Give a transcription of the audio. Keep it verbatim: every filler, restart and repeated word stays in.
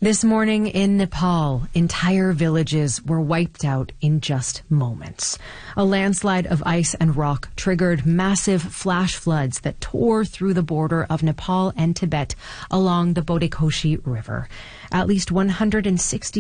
This morning in Nepal, entire villages were wiped out in just moments. A landslide of ice and rock triggered massive flash floods that tore through the border of Nepal and Tibet along the Bodikoshi River. At least one hundred sixty